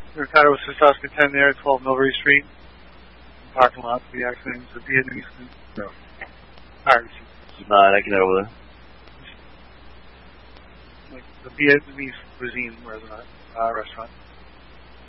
Their title was Sosaka 10 there, 12 Milbury Street. Parking lot for the accident. It's a Vietnamese thing. No. Alright. 9, I can head over there. Like the Vietnamese cuisine restaurant.